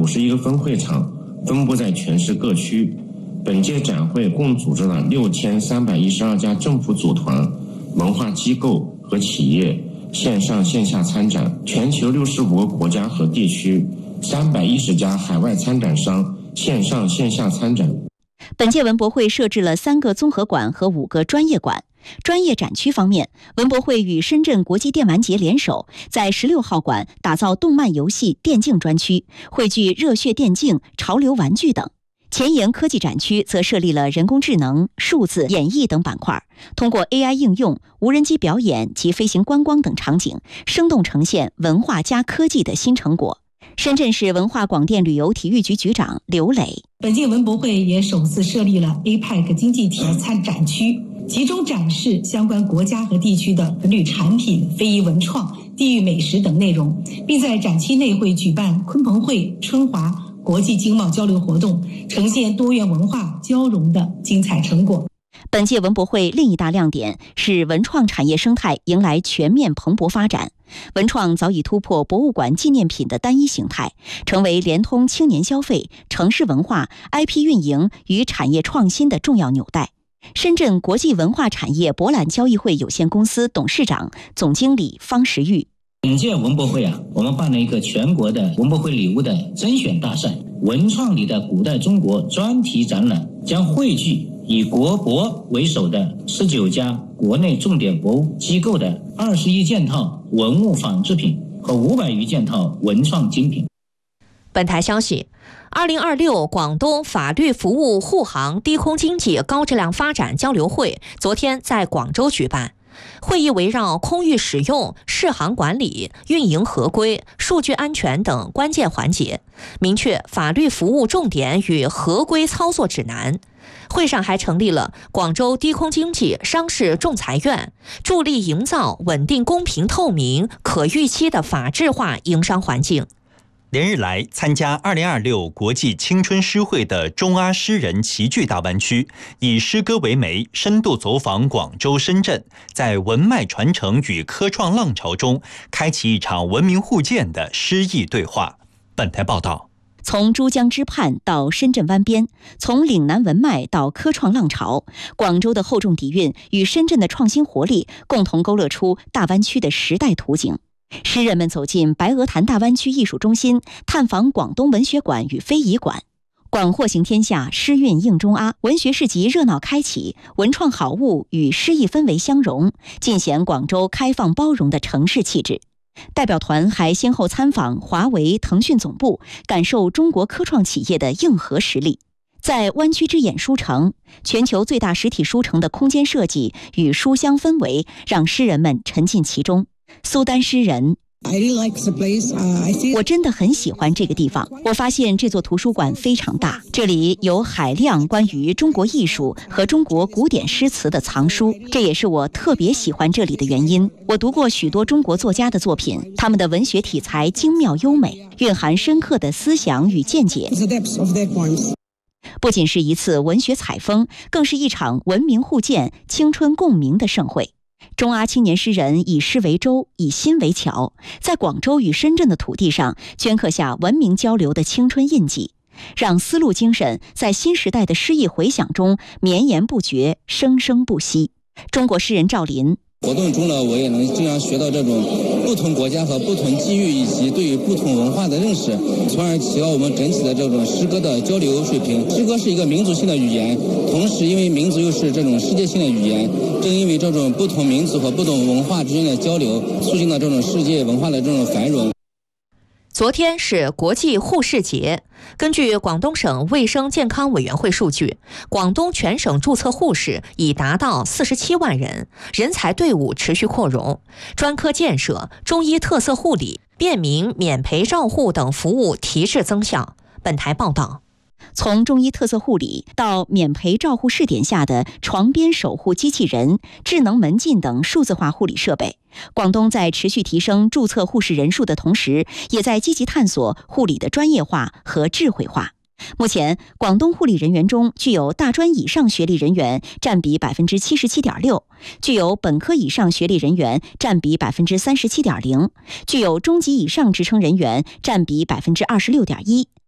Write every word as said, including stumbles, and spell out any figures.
十一个分会场，分布在全市各区。本届展会共组织了六千三百一十二家政府组团、文化机构和企业线上线下参展，全球六十五个国家和地区三百一十家海外参展商线上线下参展。 本届文博会设置了三个综合馆和五个专业馆。专业展区方面，文博会与深圳国际电玩节联手，在十六号馆打造动漫游戏电竞专区，汇聚热血电竞、潮流玩具等。前沿科技展区则设立了人工智能、数字、演绎等板块，通过 A I 应用、无人机表演及飞行观光等场景，生动呈现文化加科技的新成果。深圳市文化广电旅游体育局局长刘磊： 本届文博会也首次设立了 A P E C 经济体参展区，集中展示相关国家和地区的文旅产品、非遗文创、地域美食等内容，并在展期内会举办鲲鹏会、春华国际经贸交流活动，呈现多元文化交融的精彩成果。 本届文博会另一大亮点是文创产业生态迎来全面蓬勃发展。文创早已突破博物馆纪念品的单一形态，成为联通青年消费、城市文化、I P 运营与产业创新的重要纽带。深圳国际文化产业博览交易会有限公司董事长、总经理方时玉： 本届文博会啊，我们办了一个全国的文博会礼物的甄选大赛，文创里的古代中国专题展览将汇聚以国博为首的十九家国内重点博物机构的二十一件套文物仿制品和五百余件套文创精品。 本台消息，二零二六广东法律服务护航低空经济高质量发展交流会昨天在广州举办。会议围绕空域使用、适航管理、运营合规、数据安全等关键环节，明确法律服务重点与合规操作指南。会上还成立了广州低空经济商事仲裁院，助力营造稳定、公平、透明、可预期的法治化营商环境。 连日来，参加二零二六国际青春诗会的中阿诗人齐聚大湾区，以诗歌为媒，深度走访广州、深圳，在文脉传承与科创浪潮中，开启一场文明互鉴的诗意对话。本台报道。 从珠江之畔到深圳湾边，从岭南文脉到科创浪潮，广州的厚重底蕴与深圳的创新活力共同勾勒出大湾区的时代图景。诗人们走进白鹅潭大湾区艺术中心，探访广东文学馆与非遗馆。广货行天下，诗韵映中阿，文学市集热闹开启，文创好物与诗意氛围相融，尽显广州开放包容的城市气质。代表团还先后参访华为、腾讯总部，感受中国科创企业的硬核实力。在湾区之眼书城，全球最大实体书城的空间设计与书香氛围，让诗人们沉浸其中。苏丹诗人：我真的很喜欢这个地方。我发现这座图书馆非常大，这里有海量关于中国艺术和中国古典诗词的藏书，这也是我特别喜欢这里的原因。我读过许多中国作家的作品，他们的文学题材精妙优美，蕴含深刻的思想与见解。不仅是一次文学采风，更是一场文明互鉴、青春共鸣的盛会。中阿青年诗人以诗为舟，以心为桥，在广州与深圳的土地上镌刻下文明交流的青春印记，让丝路精神在新时代的诗意回响中绵延不绝，生生不息。中国诗人赵林： 活动中呢，我也能经常学到这种不同国家和不同机遇以及对于不同文化的认识，从而提高我们整体的这种诗歌的交流水平。诗歌是一个民族性的语言，同时因为民族又是这种世界性的语言，正因为这种不同民族和不同文化之间的交流，促进了这种世界文化的这种繁荣。 昨天是国际护士节。根据广东省卫生健康委员会数据，广东全省注册护士已达到四十七万人，人才队伍持续扩容，专科建设、中医特色护理、便民免赔照护等服务提质增效。本台报道。 从中医特色护理到免赔照护试点下的床边守护机器人、智能门禁等数字化护理设备，广东在持续提升注册护士人数的同时，也在积极探索护理的专业化和智慧化。目前，广东护理人员中具有大专以上学历人员占比 百分之七十七点六， 具有本科以上学历人员占比 百分之三十七点零， 具有中级以上职称人员占比 百分之二十六点一。